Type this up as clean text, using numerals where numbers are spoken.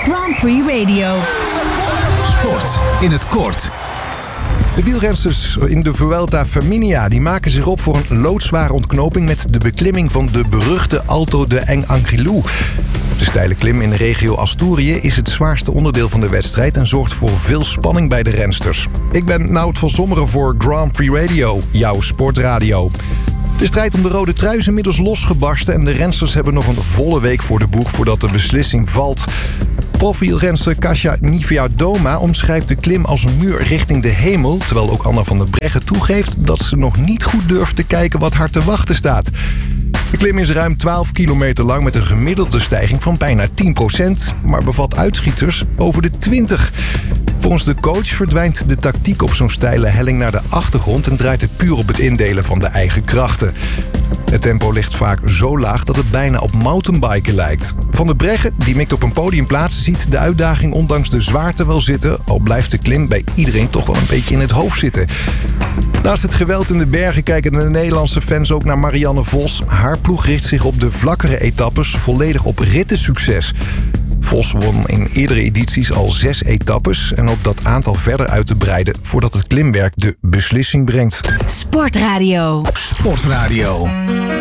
Grand Prix Radio. Sport in het kort. De wielrensters in de Vuelta Femina die maken zich op voor een loodzware ontknoping met de beklimming van de beruchte Alto de Engangelú. De steile klim in de regio Asturië is het zwaarste onderdeel van de wedstrijd en zorgt voor veel spanning bij de rensters. Ik ben Nout van Sommeren voor Grand Prix Radio, jouw sportradio. De strijd om de rode trui is inmiddels losgebarsten en de rensters hebben nog een volle week voor de boeg voordat de beslissing valt. Profielrenster Kasia Niewiadoma omschrijft de klim als een muur richting de hemel, terwijl ook Anna van der Breggen toegeeft dat ze nog niet goed durft te kijken wat haar te wachten staat. De klim is ruim 12 kilometer lang met een gemiddelde stijging van bijna 10%, maar bevat uitschieters over de 20%. Volgens de coach verdwijnt de tactiek op zo'n steile helling naar de achtergrond en draait het puur op het indelen van de eigen krachten. Het tempo ligt vaak zo laag dat het bijna op mountainbiken lijkt. Van der Breggen, die mikt op een podium plaatsen, ziet de uitdaging ondanks de zwaarte wel zitten, al blijft de klim bij iedereen toch wel een beetje in het hoofd zitten. Naast het geweld in de bergen kijken de Nederlandse fans ook naar Marianne Vos. Haar ploeg richt zich op de vlakkere etappes volledig op rittensucces. Vos won in eerdere edities al 6 etappes en hoopt dat aantal verder uit te breiden voordat het klimwerk de beslissing brengt. Sportradio. Sportradio.